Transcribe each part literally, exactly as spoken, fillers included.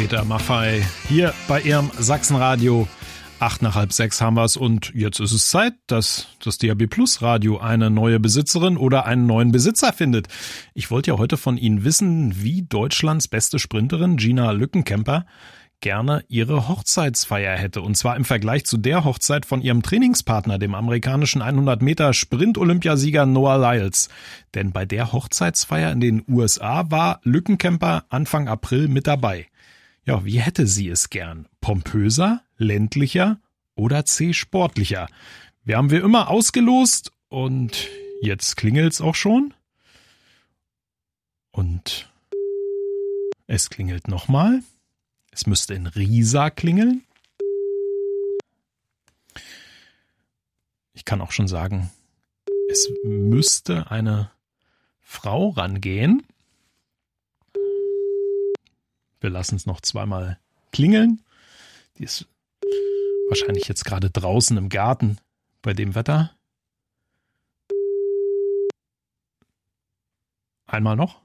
Peter Maffay hier bei Ihrem Sachsenradio. Acht nach halb sechs haben wir es und jetzt ist es Zeit, dass das D A B Plus Radio eine neue Besitzerin oder einen neuen Besitzer findet. Ich wollte ja heute von Ihnen wissen, wie Deutschlands beste Sprinterin Gina Lückenkämper gerne ihre Hochzeitsfeier hätte. Und zwar im Vergleich zu der Hochzeit von ihrem Trainingspartner, dem amerikanischen hundert Meter Sprint-Olympiasieger Noah Lyles. Denn bei der Hochzeitsfeier in den U S A war Lückenkämper Anfang April mit dabei. Ja, wie hätte sie es gern? Pompöser, ländlicher oder C sportlicher? Wir haben wir immer ausgelost und jetzt klingelt's auch schon. Und es klingelt nochmal. Es müsste in Riesa klingeln. Ich kann auch schon sagen, es müsste eine Frau rangehen. Wir lassen es noch zweimal klingeln. Die ist wahrscheinlich jetzt gerade draußen im Garten bei dem Wetter. Einmal noch.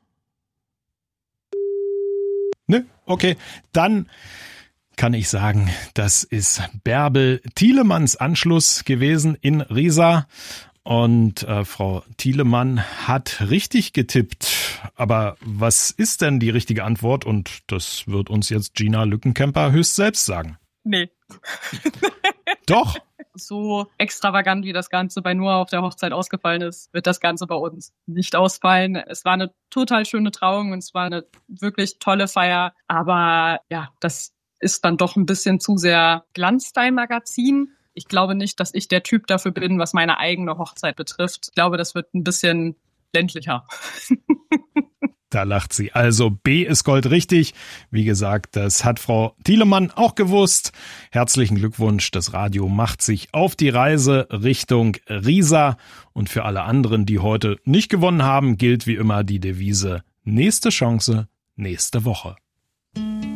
Ne, okay. Dann kann ich sagen, das ist Bärbel Thielemanns Anschluss gewesen in Riesa. Und äh, Frau Thielemann hat richtig getippt. Aber was ist denn die richtige Antwort? Und das wird uns jetzt Gina Lückenkämper höchst selbst sagen. Nee. Doch. So extravagant, wie das Ganze bei Noah auf der Hochzeit ausgefallen ist, wird das Ganze bei uns nicht ausfallen. Es war eine total schöne Trauung und es war eine wirklich tolle Feier. Aber ja, das ist dann doch ein bisschen zu sehr Glanzstyle-Magazin. Ich glaube nicht, dass ich der Typ dafür bin, was meine eigene Hochzeit betrifft. Ich glaube, das wird ein bisschen ländlicher. Da lacht sie. Also B ist Gold richtig. Wie gesagt, das hat Frau Thielemann auch gewusst. Herzlichen Glückwunsch. Das Radio macht sich auf die Reise Richtung Riesa. Und für alle anderen, die heute nicht gewonnen haben, gilt wie immer die Devise: nächste Chance, nächste Woche.